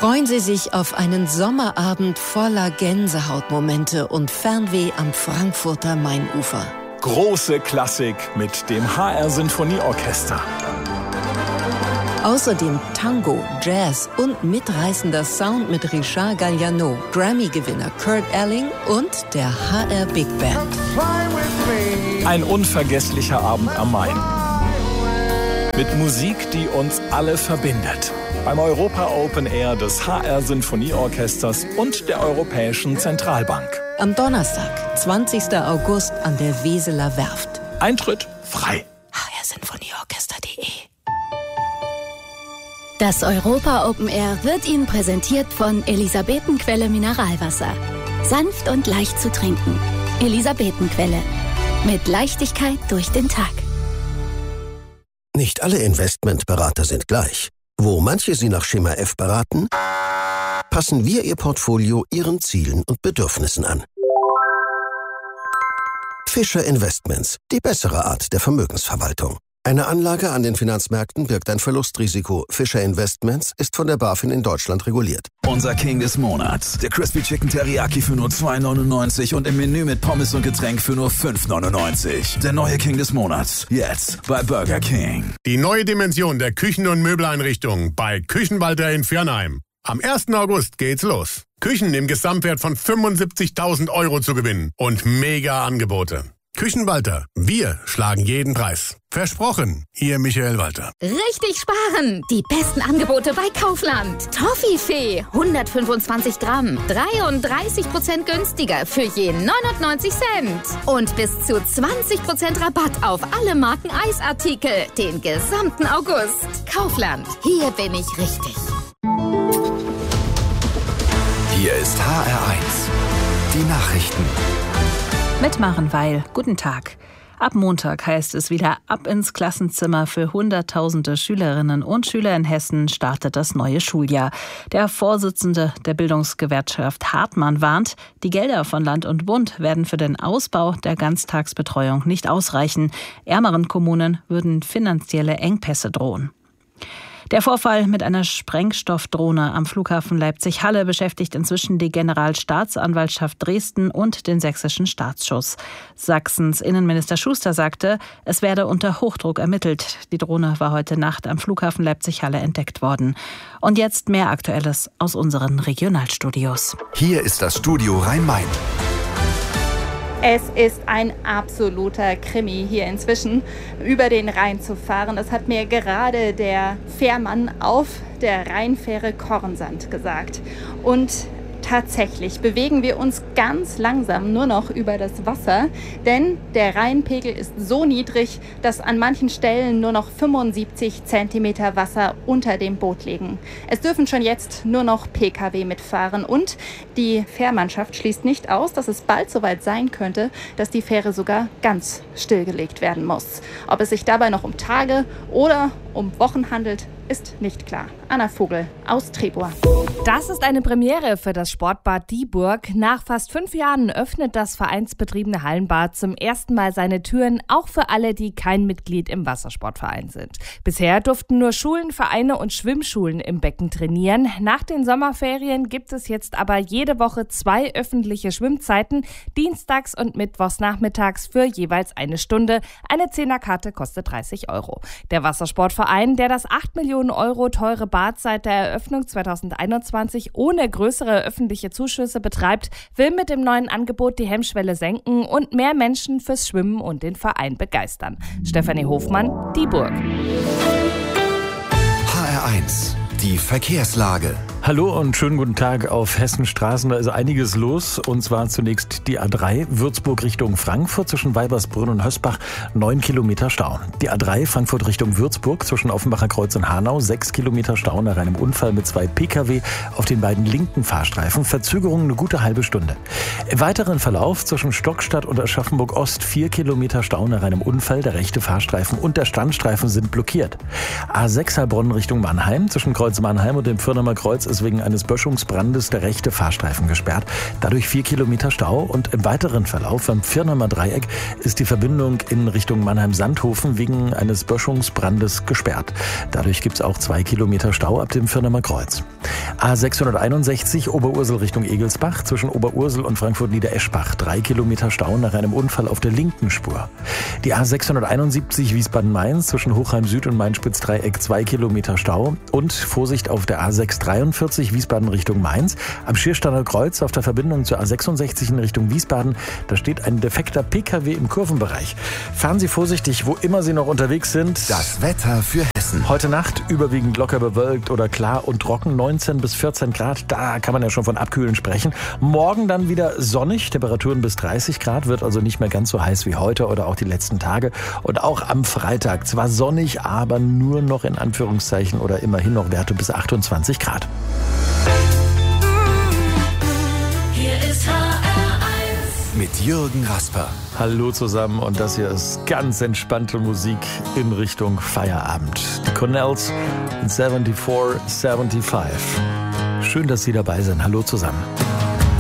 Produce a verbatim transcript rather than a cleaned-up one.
Freuen Sie sich auf einen Sommerabend voller Gänsehautmomente und Fernweh am Frankfurter Mainufer. Große Klassik mit dem H R Sinfonieorchester. Außerdem Tango, Jazz und mitreißender Sound mit Richard Galliano, Grammy-Gewinner Kurt Elling und der H R Big Band. Ein unvergesslicher Abend am Main. Mit Musik, die uns alle verbindet. Beim Europa Open Air des H R Sinfonieorchesters und der Europäischen Zentralbank. Am Donnerstag, zwanzigster August an der Weseler Werft. Eintritt frei. h r sinfonieorchester punkt de Das Europa Open Air wird Ihnen präsentiert von Elisabetenquelle Mineralwasser. Sanft und leicht zu trinken. Elisabetenquelle. Mit Leichtigkeit durch den Tag. Nicht alle Investmentberater sind gleich. Wo manche Sie nach Schema F beraten, passen wir Ihr Portfolio Ihren Zielen und Bedürfnissen an. Fischer Investments, die bessere Art der Vermögensverwaltung. Eine Anlage an den Finanzmärkten birgt ein Verlustrisiko. Fischer Investments ist von der BaFin in Deutschland reguliert. Unser King des Monats. Der Crispy Chicken Teriyaki für nur zwei neunundneunzig und im Menü mit Pommes und Getränk für nur fünf neunundneunzig. Der neue King des Monats. Jetzt bei Burger King. Die neue Dimension der Küchen- und Möbeleinrichtung bei Küchenwalter in Viernheim. Am ersten August geht's los. Küchen im Gesamtwert von fünfundsiebzigtausend Euro zu gewinnen und mega Angebote. Küchenwalter, wir schlagen jeden Preis. Versprochen, Ihr Michael Walter. Richtig sparen! Die besten Angebote bei Kaufland. Toffifee, hundertfünfundzwanzig Gramm, dreiunddreißig Prozent günstiger für je neunundneunzig Cent. Und bis zu zwanzig Prozent Rabatt auf alle Marken Eisartikel, den gesamten August. Kaufland, hier bin ich richtig. Hier ist H R eins. Die Nachrichten. Mit Maren Weil. Guten Tag. Ab Montag heißt es wieder ab ins Klassenzimmer. Für Hunderttausende Schülerinnen und Schüler in Hessen startet das neue Schuljahr. Der Vorsitzende der Bildungsgewerkschaft Hartmann warnt, die Gelder von Land und Bund werden für den Ausbau der Ganztagsbetreuung nicht ausreichen. Ärmeren Kommunen würden finanzielle Engpässe drohen. Der Vorfall mit einer Sprengstoffdrohne am Flughafen Leipzig-Halle beschäftigt inzwischen die Generalstaatsanwaltschaft Dresden und den sächsischen Staatsschutz. Sachsens Innenminister Schuster sagte, es werde unter Hochdruck ermittelt. Die Drohne war heute Nacht am Flughafen Leipzig-Halle entdeckt worden. Und jetzt mehr Aktuelles aus unseren Regionalstudios. Hier ist das Studio Rhein-Main. Es ist ein absoluter Krimi, hier inzwischen über den Rhein zu fahren. Das hat mir gerade der Fährmann auf der Rheinfähre Kornsand gesagt. Und tatsächlich bewegen wir uns ganz langsam nur noch über das Wasser, denn der Rheinpegel ist so niedrig, dass an manchen Stellen nur noch fünfundsiebzig Zentimeter Wasser unter dem Boot liegen. Es dürfen schon jetzt nur noch Pkw mitfahren und die Fährmannschaft schließt nicht aus, dass es bald soweit sein könnte, dass die Fähre sogar ganz stillgelegt werden muss. Ob es sich dabei noch um Tage oder um Wochen handelt, ist nicht klar. Anna Vogel aus Trebur. Das ist eine Premiere für das Sportbad Dieburg. Nach fast fünf Jahren öffnet das vereinsbetriebene Hallenbad zum ersten Mal seine Türen, auch für alle, die kein Mitglied im Wassersportverein sind. Bisher durften nur Schulen, Vereine und Schwimmschulen im Becken trainieren. Nach den Sommerferien gibt es jetzt aber jede Woche zwei öffentliche Schwimmzeiten, dienstags und mittwochs nachmittags für jeweils eine Stunde. Eine Zehnerkarte kostet dreißig Euro. Der Wassersportverein, der das acht Millionen Euro teure Bad seit der Eröffnung zweitausendeinundzwanzig ohne größere öffentliche Zuschüsse betreibt, will mit dem neuen Angebot die Hemmschwelle senken und mehr Menschen fürs Schwimmen und den Verein begeistern. Stefanie Hofmann, Dieburg. H R eins. Die Verkehrslage. Hallo und schönen guten Tag auf Hessens Straßen. Da ist einiges los. Und zwar zunächst die A drei Würzburg Richtung Frankfurt zwischen Weibersbrunn und Hösbach. Neun Kilometer Stau. Die A drei Frankfurt Richtung Würzburg zwischen Offenbacher Kreuz und Hanau. Sechs Kilometer Stau nach einem Unfall mit zwei Pkw auf den beiden linken Fahrstreifen. Verzögerung eine gute halbe Stunde. Im weiteren Verlauf zwischen Stockstadt und Aschaffenburg Ost vier Kilometer Stau nach einem Unfall. Der rechte Fahrstreifen und der Standstreifen sind blockiert. A sechs Heilbronn Richtung Mannheim zwischen Kreuz Mannheim und dem Firnemer Kreuz ist wegen eines Böschungsbrandes der rechte Fahrstreifen gesperrt. Dadurch vier Kilometer Stau und im weiteren Verlauf am Firnemer Dreieck ist die Verbindung in Richtung Mannheim-Sandhofen wegen eines Böschungsbrandes gesperrt. Dadurch gibt es auch zwei Kilometer Stau ab dem Firnemer Kreuz. A sechshunderteinundsechzig Oberursel Richtung Egelsbach, zwischen Oberursel und Frankfurt-Niedereschbach. Drei Kilometer Stau nach einem Unfall auf der linken Spur. Die A sechshunderteinundsiebzig Wiesbaden-Mainz, zwischen Hochheim Süd und Main-Spitz-Dreieck. Zwei Kilometer Stau. Und Vorsicht auf der A sechshundertdreiundvierzig Wiesbaden Richtung Mainz. Am Schiersteiner Kreuz auf der Verbindung zur A sechsundsechzig in Richtung Wiesbaden. Da steht ein defekter P K W im Kurvenbereich. Fahren Sie vorsichtig, wo immer Sie noch unterwegs sind. Das Wetter für Hessen. Heute Nacht überwiegend locker bewölkt oder klar und trocken. neunzehn bis vierzehn Grad, da kann man ja schon von Abkühlen sprechen. Morgen dann wieder sonnig, Temperaturen bis dreißig Grad, wird also nicht mehr ganz so heiß wie heute oder auch die letzten Tage. Und auch am Freitag zwar sonnig, aber nur noch in Anführungszeichen oder immerhin noch Werte bis achtundzwanzig Grad. Hier ist H R eins mit Jürgen Rasper. Hallo zusammen und das hier ist ganz entspannte Musik in Richtung Feierabend. Die Cornells in vierundsiebzig fünfundsiebzig. Schön, dass Sie dabei sind. Hallo zusammen.